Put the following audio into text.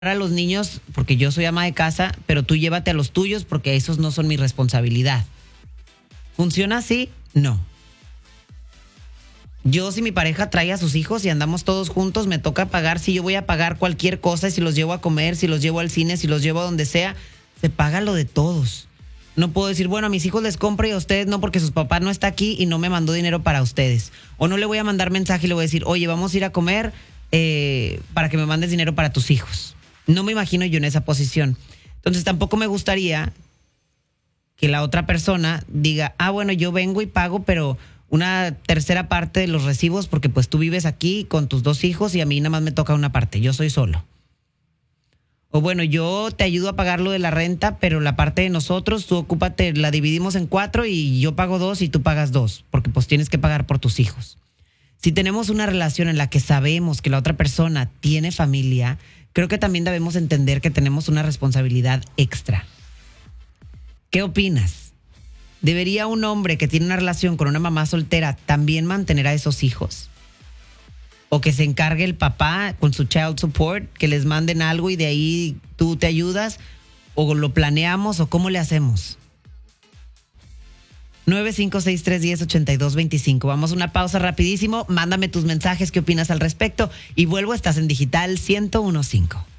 a los niños porque yo soy ama de casa, pero tú llévate a los tuyos porque esos no son mi responsabilidad. ¿Funciona así? No. Yo, si mi pareja trae a sus hijos y andamos todos juntos, me toca pagar. Si yo voy a pagar cualquier cosa, si los llevo a comer, si los llevo al cine, si los llevo a donde sea, se paga lo de todos. No puedo decir, bueno, a mis hijos les compro y a ustedes no porque sus papás no está aquí y no me mandó dinero para ustedes. O no le voy a mandar mensaje y le voy a decir, oye, vamos a ir a comer para que me mandes dinero para tus hijos. No me imagino yo en esa posición. Entonces tampoco me gustaría que la otra persona diga, bueno, yo vengo y pago, pero una tercera parte de los recibos porque pues tú vives aquí con tus 2 hijos y a mí nada más me toca una parte, yo soy solo. O bueno, yo te ayudo a pagar lo de la renta, pero la parte de nosotros, tú ocúpate, la dividimos en 4 y yo pago 2 y tú pagas 2, porque pues tienes que pagar por tus hijos. Si tenemos una relación en la que sabemos que la otra persona tiene familia, creo que también debemos entender que tenemos una responsabilidad extra. ¿Qué opinas? ¿Debería un hombre que tiene una relación con una mamá soltera también mantener a esos hijos? ¿O que se encargue el papá con su child support, que les manden algo y de ahí tú te ayudas? ¿O lo planeamos o cómo le hacemos? 956-310-8225. Vamos a una pausa rapidísimo. Mándame tus mensajes, qué opinas al respecto. Y vuelvo, estás en Digital 101.5.